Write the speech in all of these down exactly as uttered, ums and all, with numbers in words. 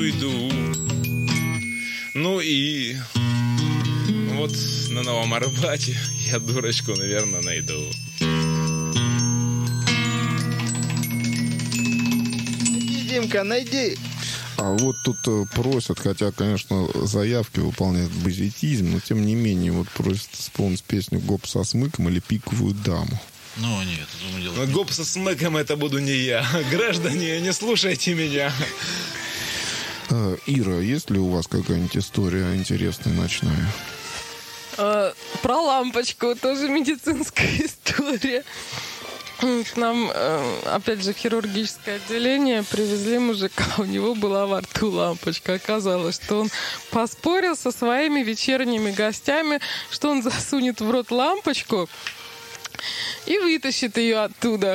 иду. Ну и вот на Новом Арбате я дурочку, наверное, найду. Найди, Димка, найди. А вот тут э, просят, хотя, конечно, заявки выполняют базитизм, но тем не менее, вот просят исполнить песню «Гоп со смыком» или «Пиковую даму». Ну, нет, это мы делаем. Гоп со смыком это буду не я. Граждане, не слушайте меня. Э, Ира, есть ли у вас какая-нибудь история интересная, ночная? Э, про лампочку, тоже медицинская история. К нам, опять же, в хирургическое отделение привезли мужика. У него была во рту лампочка. Оказалось, что он поспорил со своими вечерними гостями, что он засунет в рот лампочку и вытащит ее оттуда.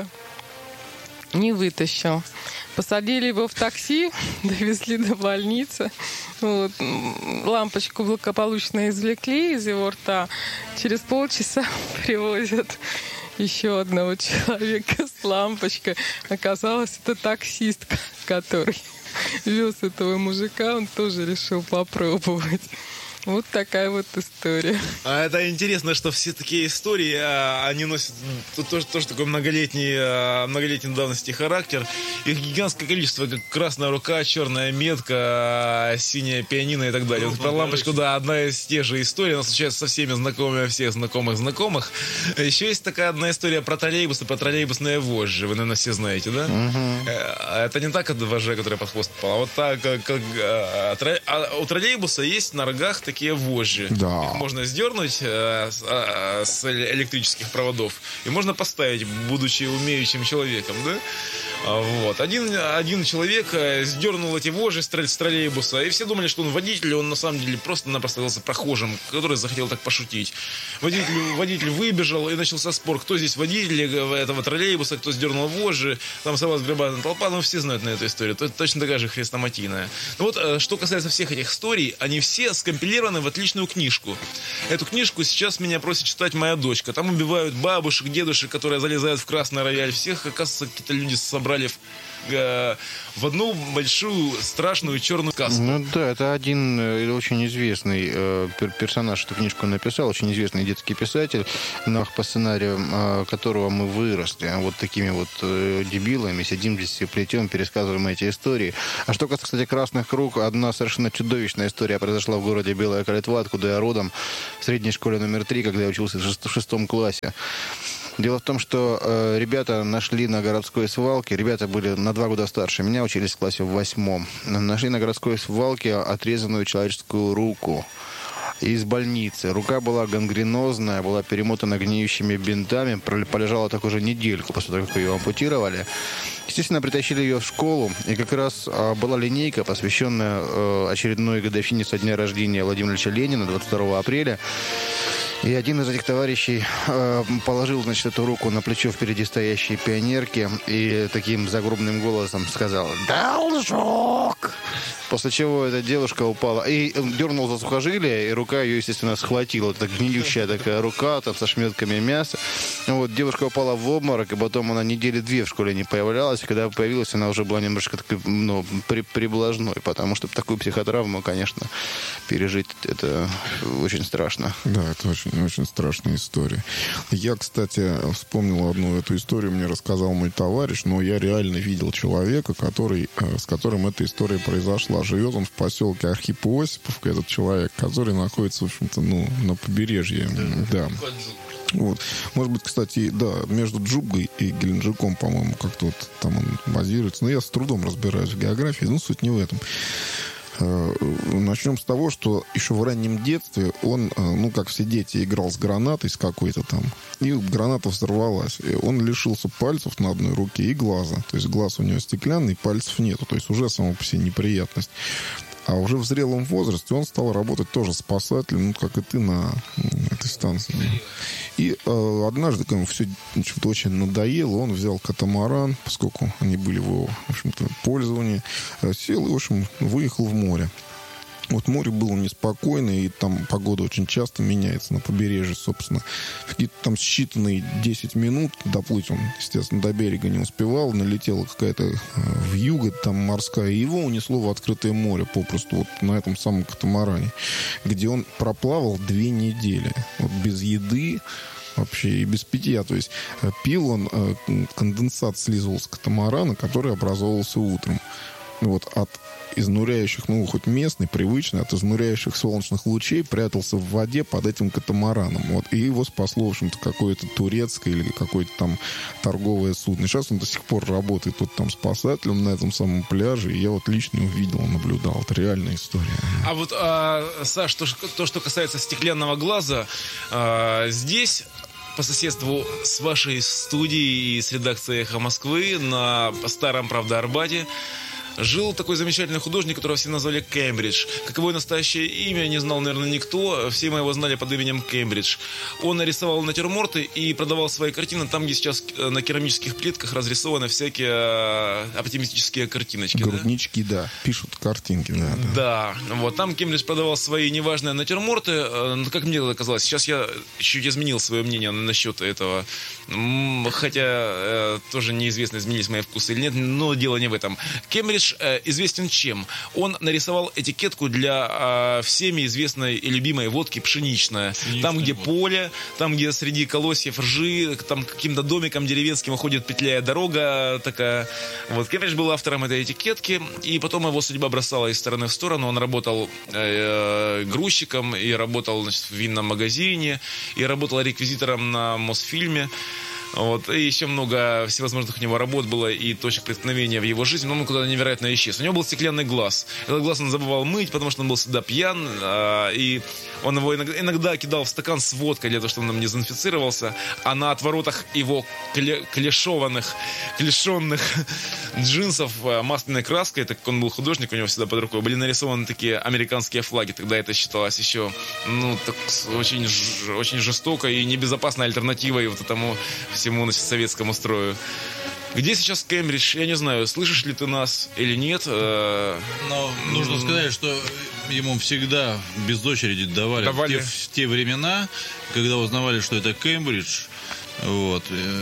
Не вытащил. Посадили его в такси, довезли до больницы. Вот. Лампочку благополучно извлекли из его рта. Через полчаса привозят еще одного человека с лампочкой. Оказалось, это таксист, который вез этого мужика. Он тоже решил попробовать. Вот такая вот история. А это интересно, что все такие истории, они носят тоже, тоже такой многолетний, многолетней давности характер. Их гигантское количество, как красная рука, черная метка, синяя пианино и так далее. Вот про лампочку, да, одна из тех же историй. Она случается со всеми знакомыми, всех знакомых знакомых. Еще есть такая одна история про троллейбусы, про троллейбусные вожжи. Вы, наверное, все знаете, да? Угу. Это не так от вожжа, которая под хвост попала. Вот так, как, как а у троллейбуса есть на рогах такие такие вожжи. Да. Их можно сдернуть э, с, э, с электрических проводов и можно поставить, будучи умеющим человеком, да? Вот. Один, один человек сдернул эти вожжи с троллейбуса, и все думали, что он водитель, он на самом деле просто-напросто оказался прохожим, который захотел так пошутить. Водитель, водитель выбежал, и начался спор, кто здесь водитель этого троллейбуса, кто сдернул вожжи. Там собралась громадная толпа, но все знают на эту историю. Это точно такая же хрестоматийная. Ну вот, что касается всех этих историй, они все скомпилированы в отличную книжку. Эту книжку сейчас меня просит читать моя дочка. Там убивают бабушек, дедушек, которые залезают в красный рояль. Всех, оказывается, какие-то люди собрали в, э, в одну большую страшную черную кассу. Ну да, это один э, очень известный э, персонаж, эту книжку написал, очень известный детский писатель, но по сценарию э, которого мы выросли. Вот такими вот э, дебилами сидим здесь и плетем, пересказываем эти истории. А что касается, кстати, «Красных круг», одна совершенно чудовищная история произошла в городе Белая Калитва, откуда я родом, в средней школе номер три, когда я учился в шестом классе. Дело в том, что э, ребята нашли на городской свалке, ребята были на два года старше меня, учились в классе в восьмом, нашли на городской свалке отрезанную человеческую руку из больницы. Рука была гангренозная, была перемотана гниющими бинтами, полежала так уже недельку после того, как ее ампутировали. Естественно, притащили ее в школу, и как раз а, была линейка, посвященная а, очередной годовщине со дня рождения Владимира Ильича Ленина, двадцать второго апреля. И один из этих товарищей э, положил, значит, эту руку на плечо впереди стоящей пионерки и таким загробным голосом сказал «Должок!». После чего эта девушка упала и дернул за сухожилие, и рука ее, естественно, схватила. Это гниющая такая рука, там, со шметками мяса. Вот, девушка упала в обморок, и потом она недели две в школе не появлялась. И когда появилась, она уже была немножко такой, ну, при, приблажной, потому что такую психотравму, конечно, пережить это очень страшно. Да, это очень, очень страшная история. Я, кстати, вспомнил одну эту историю, мне рассказал мой товарищ, но я реально видел человека, который, с которым эта история произошла. Живет он в поселке Архип Иосиповка, этот человек, который находится, в общем-то, ну, на побережье. Да. Да. Вот. Может быть, кстати, да, между Джубгой и Геленджиком, по-моему, как-то вот там он базируется. Но я с трудом разбираюсь в географии, но суть не в этом. Начнем с того, что еще в раннем детстве он, ну, как все дети, играл с гранатой с какой-то там, и граната взорвалась. И он лишился пальцев на одной руке и глаза. То есть глаз у него стеклянный, пальцев нету. То есть уже само по себе неприятность. А уже в зрелом возрасте он стал работать тоже спасателем, ну, как и ты, на этой станции. И э, однажды, когда ему все что-то очень надоело, он взял катамаран, поскольку они были в его, в общем-то, пользовании, сел и, в общем, выехал в море. Вот море было неспокойное, и там погода очень часто меняется на побережье, собственно. В какие-то там считанные десять минут доплыть он, естественно, до берега не успевал. Налетела какая-то вьюга там морская, и его унесло в открытое море попросту вот на этом самом катамаране, где он проплавал две недели. Вот без еды вообще и без питья. То есть пил он, конденсат слизывал с катамарана, который образовывался утром. Вот от изнуряющих, ну, хоть местный, привычный, от изнуряющих солнечных лучей прятался в воде под этим катамараном. Вот. И его спасло, в общем-то, какое-то турецкое или какое-то там торговое судно. Сейчас он до сих пор работает тут там спасателем на этом самом пляже. И я вот лично увидел, наблюдал. Это реальная история. А вот, а, Саш, то, то, что касается стеклянного глаза, а, здесь... по соседству с вашей студией и с редакцией «Эхо Москвы» на старом, правда, Арбате жил такой замечательный художник, которого все назвали Кембридж. Каково настоящее имя, не знал, наверное, никто. Все мы его знали под именем Кембридж. Он нарисовал натюрморты и продавал свои картины там, где сейчас на керамических плитках разрисованы всякие оптимистические картиночки. Груднички, да. да. Пишут картинки, да. Да, да. Вот. Там Кембридж продавал свои неважные натюрморты. Но, как мне казалось, сейчас я чуть изменил свое мнение насчет этого. Хотя э, тоже неизвестно, изменились мои вкусы или нет, но дело не в этом. Кембридж э, известен чем? Он нарисовал этикетку для э, всеми известной и любимой водки пшеничная. Пшеничная там, где водка. Поле, там, где среди колосьев ржи, там каким-то домиком деревенским уходит петляя дорога такая. Вот. Кембридж был автором этой этикетки, и потом его судьба бросала из стороны в сторону. Он работал э, грузчиком, и работал, значит, в винном магазине, и работал реквизитором на Мосфильме. Вот. И еще много всевозможных у него работ было и точек преткновения в его жизни, но он куда-то невероятно исчез. У него был стеклянный глаз. Этот глаз он забывал мыть, потому что он был всегда пьян, а, и он его иногда, иногда кидал в стакан с водкой для того, чтобы он не дезинфицировался, а на отворотах его кле, клешованных, клешенных джинсов масляной краской, так как он был художник, у него всегда под рукой, были нарисованы такие американские флаги. Тогда это считалось еще, ну, так, очень, очень жестокой и небезопасной альтернативой вот этому всему, значит, советскому строю. Где сейчас Кембридж? Я не знаю, слышишь ли ты нас или нет. Но нужно сказать, что ему всегда без очереди давали, давали. В, те, в те времена, когда узнавали, что это Кембридж. Вот.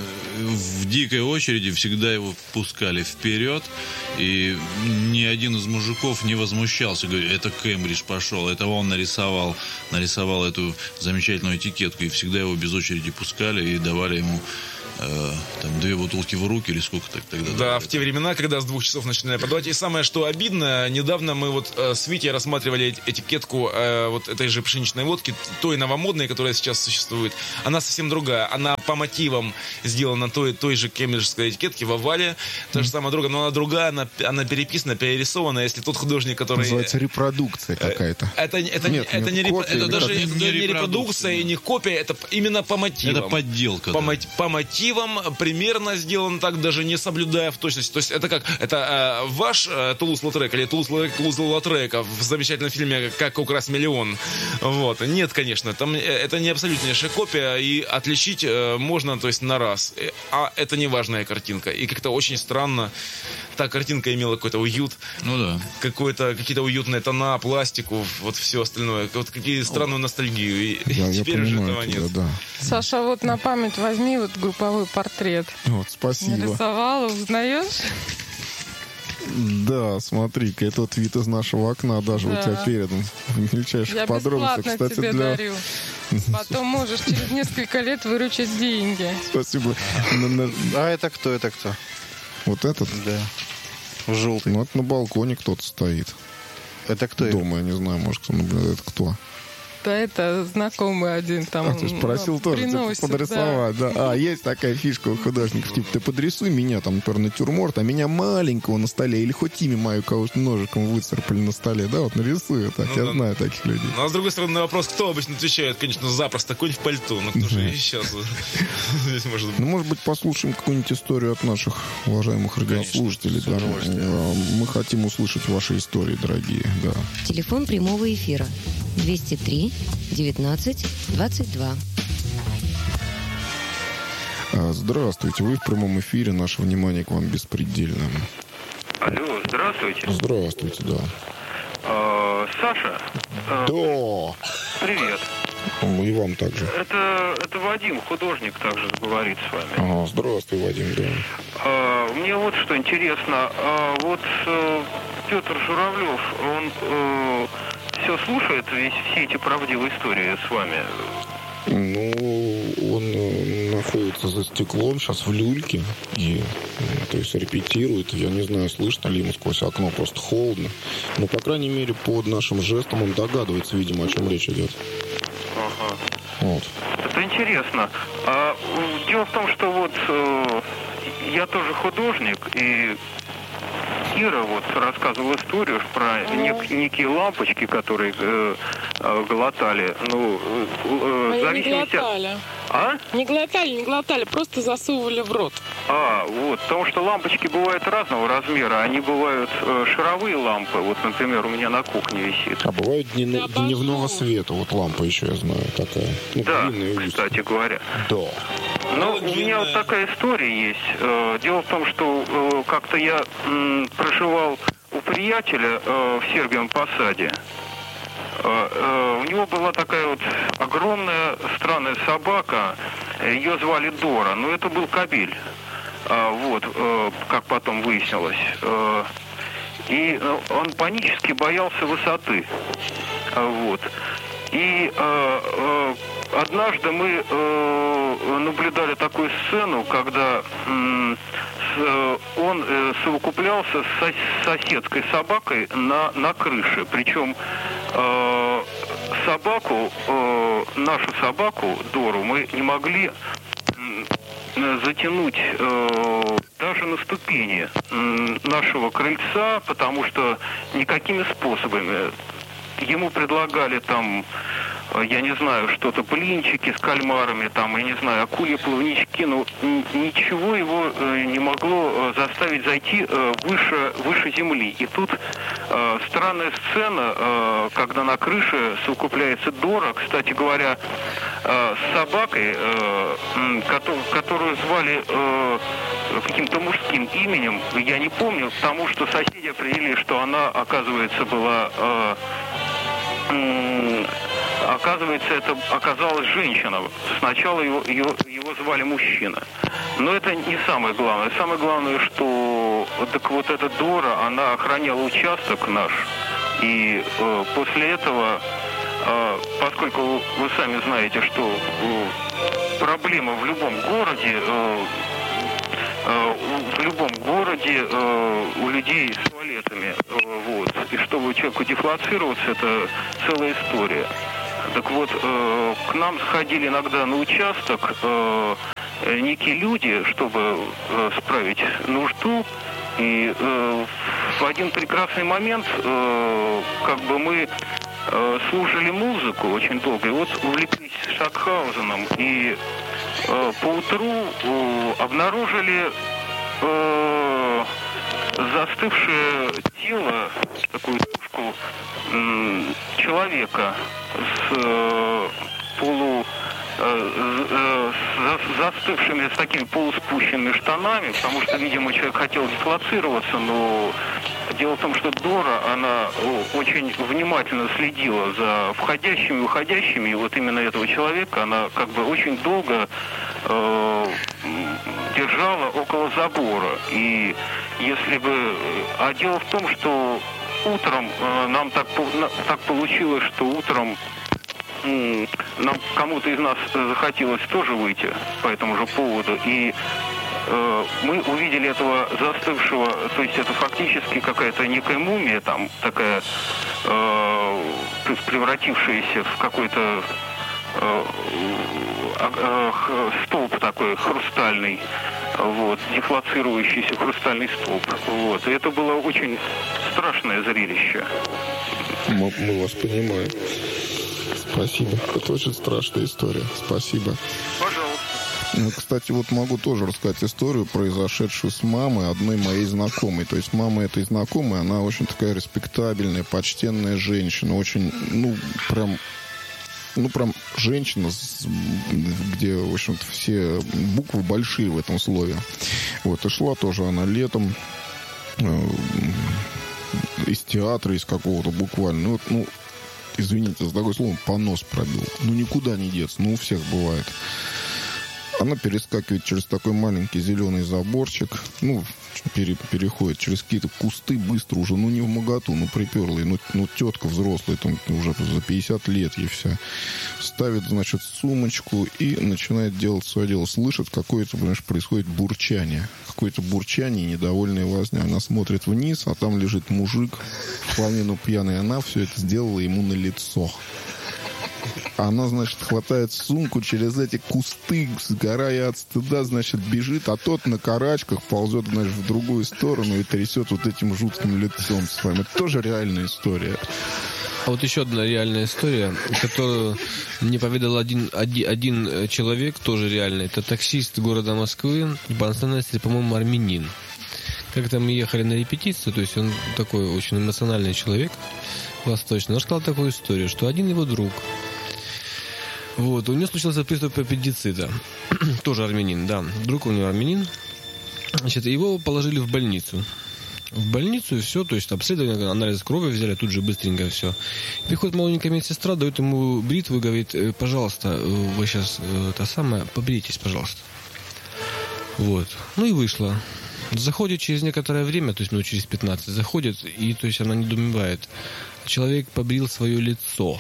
В дикой очереди всегда его пускали вперед, и ни один из мужиков не возмущался, говорит, это Кембридж пошел, это он нарисовал, нарисовал эту замечательную этикетку, и всегда его без очереди пускали и давали ему э, там две бутылки в руки или сколько так тогда. Да, давали, в те времена, когда с двух часов начинали подавать. И самое, что обидно, недавно мы вот э, с Витей рассматривали этикетку э, вот этой же пшеничной водки, той новомодной, которая сейчас существует. Она совсем другая. Она по мотивам сделана той, той же кембриджской этикетки в овале. Та же самая другая, но она другая, она, она переписана, перерисована. Если тот художник, который... Называется репродукция какая-то. Это, это, нет, это, нет, не, копия, это даже не, не, не репродукция и не копия, это именно по мотивам. Это подделка. По, да. мо- по мотивам примерно сделано так, даже не соблюдая в точности. То есть это как? Это э, ваш э, Тулус-Лаутрек или Тулус-Лаутрека в замечательном фильме «Как украсть миллион». Вот. Нет, конечно, там это не абсолютнейшая копия, и отличить э, можно, то есть на раз. А это не важная картинка. И как-то очень странно. Та картинка имела какой-то уют. Ну да. Какой-то, какие-то уютные тона, пластику, вот все остальное. Вот какие странную ностальгию. И да, теперь уже этого тебя, нет. да. Саша, вот на память возьми вот групповой портрет. Вот, спасибо. Нарисовала, узнаешь? Да, смотри-ка, это вот вид из нашего окна даже да. у тебя передан. В мельчайших Я подробностях. бесплатно Кстати, тебе для... дарю. Потом можешь через несколько лет выручить деньги. Спасибо. А это кто, это кто? Вот этот? Да. В желтый. Ну, это на балконе кто-то стоит. Это кто? Дома, я не знаю, может, кто наблюдает. Это кто? Да, это знакомый один там. А, ты спросил тоже, приносит, типа, подрисовать, да. да. А, есть такая фишка у художников, типа, ты подрисуй меня, там, например, натюрморт, а меня маленького на столе, или хоть имя мое кого-то ножиком выцарапали на столе, да, вот нарисую так, ну, я да. знаю таких людей. Ну, а с другой стороны, на вопрос, кто обычно отвечает, конечно, запросто, конь в пальто, ну, кто же и сейчас здесь может быть. Ну, может быть, послушаем какую-нибудь историю от наших уважаемых радиослушателей, да. Мы хотим услышать ваши истории, дорогие, да. Телефон прямого эфира двести три девятнадцать двадцать два. Здравствуйте, вы в прямом эфире, наше внимание к вам беспредельно. Алло, здравствуйте. Здравствуйте, да. А, Э, Саша. Э, Да. Привет. И вам также. Это, это Вадим, художник, также говорит с вами. Ага, здравствуй, Вадим, да. Э, мне вот что интересно. Э, вот э, Петр Журавлев, он э, все слушает, весь, все эти правдивые истории с вами? Ну, он э, находится за стеклом сейчас в люльке, и, э, то есть репетирует. Я не знаю, слышно ли ему сквозь окно, просто холодно. Но, по крайней мере, под нашим жестом он догадывается, видимо, о чем речь идет. Ага. Вот. Это интересно. А, дело в том, что вот э, я тоже художник, и Кира вот рассказывала историю про нек- некие лампочки, которые э, э, глотали. Ну, э, Они в не зависимости от... глотали. А? Не глотали, не глотали, просто засовывали в рот. А, вот, потому что лампочки бывают разного размера. Они бывают э, шаровые лампы. Вот, например, у меня на кухне висит. А бывает дневно- Да, дневного обожаю. света. Вот лампа еще, я знаю, такая. Ну, Да, длинная и узкая. кстати говоря. Да. Ну, у меня вот такая история есть. Э, Дело в том, что э, как-то я м, проживал у приятеля э, в Сергиевом Посаде. Э, э, У него была такая вот огромная странная собака. Ее звали Дора. Но это был кобель. А, Вот, э, как потом выяснилось. Э, И э, он панически боялся высоты. А, Вот. И э, э, однажды мы э, наблюдали такую сцену, когда м, с, э, он э, совокуплялся с сос- соседской собакой на, на крыше. Причем э, собаку, э, нашу собаку, Дору, мы не могли м, затянуть э, даже на ступени м, нашего крыльца, потому что никакими способами. Ему предлагали там, я не знаю, что-то, блинчики с кальмарами, там, я не знаю, акульи плавнички, но н- ничего его э, не могло э, заставить зайти э, выше, выше земли. И тут э, странная сцена, э, когда на крыше совокупляется Дора, кстати говоря, э, с собакой, э, м, кото- которую звали э, каким-то мужским именем, я не помню, потому что соседи определили, что она, оказывается, была... э, М, Оказывается, это оказалась женщина. Сначала его, его, его звали мужчина. Но это не самое главное. Самое главное, что так вот эта Дора, она охраняла участок наш. И э, после этого, э, поскольку вы сами знаете, что э, проблема в любом городе, э, э, в любом городе э, у людей с туалетами, э, вот. И чтобы человеку дефлоцироваться, это целая история. Так вот, э, к нам сходили иногда на участок э, некие люди, чтобы э, справить нужду. И э, в один прекрасный момент э, как бы мы э, слушали музыку очень долго. И вот увлеклись Шатхаузеном. И э, поутру э, обнаружили э, застывшее тело, такую тушку м, человека с э, полу э, э, с за- застывшими, с такими полуспущенными штанами, потому что, видимо, человек хотел дислоцироваться, но дело в том, что Дора, она о, очень внимательно следила за входящими и выходящими, и вот именно этого человека она как бы очень долго э, держала около забора. И если бы... А дело в том, что утром э, нам так, по- на- так получилось, что утром м, нам кому-то из нас захотелось тоже выйти по этому же поводу. И э, мы увидели этого застывшего, то есть это фактически какая-то некая мумия, там такая, э, превратившаяся в какой-то э, э, х- столб такой хрустальный, вот, дефлоцирующийся хрустальный столб. Вот. И это было очень страшное зрелище. Мы, мы вас понимаем. Спасибо. Это очень страшная история. Спасибо. Пожалуйста. Ну, кстати, вот могу тоже рассказать историю, произошедшую с мамой одной моей знакомой. То есть мама этой знакомой, она очень такая респектабельная, почтенная женщина. Очень, ну, прям... Ну, прям женщина, с- где, в общем-то, все буквы большие в этом слове. Вот, и шла тоже она летом, э, из театра, из какого-то буквально. Ну, вот, ну, извините за такое слово, понос пробил. Ну, никуда не деться. Ну, у всех бывает. Она перескакивает через такой маленький зеленый заборчик, ну, пере, переходит через какие-то кусты быстро уже, ну, не в моготу, ну, приперлый, ну, ну, тетка взрослая, там, уже за пятьдесят лет ей вся. Ставит, значит, сумочку и начинает делать свое дело. Слышит какое-то, понимаешь, происходит бурчание. Какое-то бурчание и недовольная возня. Она смотрит вниз, а там лежит мужик, вполне, ну, пьяный. Она все это сделала ему на лицо. Она, значит, хватает сумку через эти кусты, сгорая от стыда, значит, бежит, а тот на карачках ползет, значит, в другую сторону и трясет вот этим жутким лицом своим. Это тоже реальная история. А вот еще одна реальная история, которую мне поведал один, один, один человек, тоже реальный. Это таксист города Москвы, по национальности, по-моему, армянин. Как-то мы ехали на репетицию, то есть он такой очень эмоциональный человек, восточный. Он рассказал такую историю, что один его друг, вот, у него случился приступ аппендицита. Тоже армянин, да. Друг у него армянин. Значит, его положили в больницу. В больницу и все, то есть обследование, анализ крови взяли, тут же быстренько все. Приходит маленькая медсестра, дает ему бритву и говорит: пожалуйста, вы сейчас это самое, побритесь, пожалуйста. Вот. Ну и вышла. Заходит через некоторое время, то есть минут через пятнадцать, заходит, и то есть она недоумевает. Человек побрил свое лицо.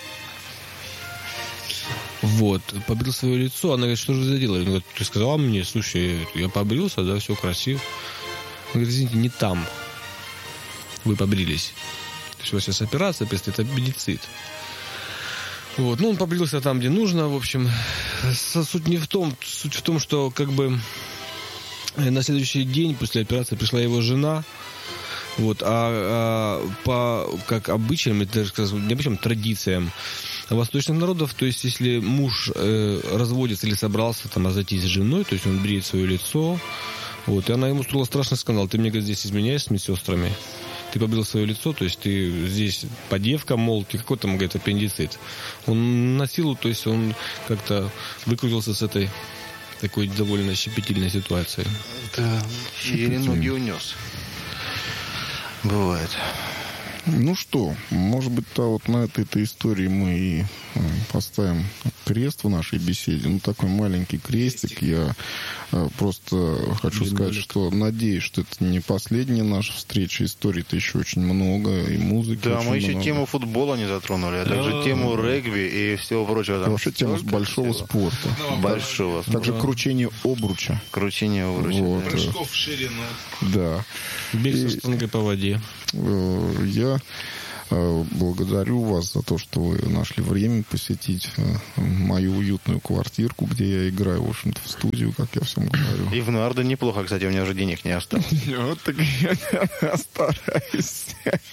Вот, побрил свое лицо, она говорит: что же вы заделали? Он говорит: ты сказала мне, слушай, я побрился, да, все красиво. Он говорит: извините, не там вы побрились. То есть у вас сейчас операция, предстоит аппендицит. Вот, ну он побрился там, где нужно, в общем. Суть не в том, суть в том, что как бы на следующий день после операции пришла его жена. Вот, а, а по как обычаям, даже сказать, не обычаям, традициям восточных народов, то есть если муж э, разводится или собрался там разойтись с женой, то есть он бреет свое лицо, вот, и она ему устроила страшный скандал: ты мне, говорит, здесь изменяешь с медсестрами, ты побрил свое лицо, то есть ты здесь по девкам, мол, ты какой там, говорит, аппендицит. Он на силу, то есть он как-то выкрутился с этой такой довольно щепетильной ситуации. Да, еле ноги унес. Бывает. Ну что, может быть, то вот на этой истории мы и поставим крест в нашей беседе. Ну, такой маленький крестик. Я просто хочу сказать, что надеюсь, что это не последняя наша встреча. Историй-то еще очень много, и музыки. Да, мы еще много. Тему футбола не затронули, а также да. тему регби и всего прочего. Там вообще тему большого всего. спорта. Большого. Также да. кручение обруча. Кручение обруча. Вот. Да. Прыжков в ширину. Да. Бег со штангой по воде. Я благодарю вас за то, что вы нашли время посетить мою уютную квартирку, где я играю, в общем-то, в студию, как я всем говорю. И в нарды неплохо, кстати, у меня уже денег не осталось. Вот так я стараюсь.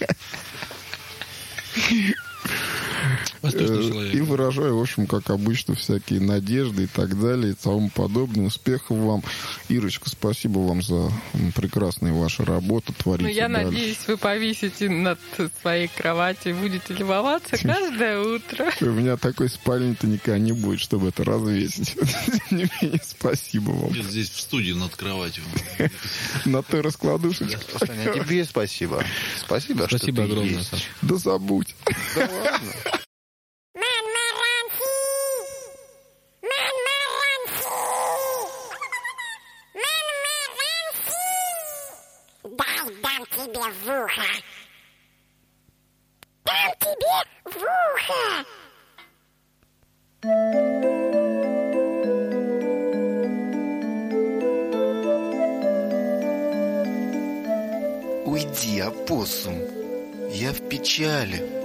И выражаю, в общем, как обычно, всякие надежды и так далее, и тому подобное. Успехов вам. Ирочка, спасибо вам за прекрасные ваши работы. Творите Ну, я дальше. надеюсь, вы повесите над своей кроватью и будете любоваться каждое утро. У меня такой спальни-то никогда не будет, чтобы это развесить. Тем не менее, спасибо вам. Здесь в студии над кроватью. На той раскладушечке. Саня, тебе спасибо. Спасибо, что Спасибо ты огромное, есть. Саша. Да забудь. Да ладно. Дай, дам тебе в ухо. Дам тебе в ухо. Уйди, опоссум. Я в печали.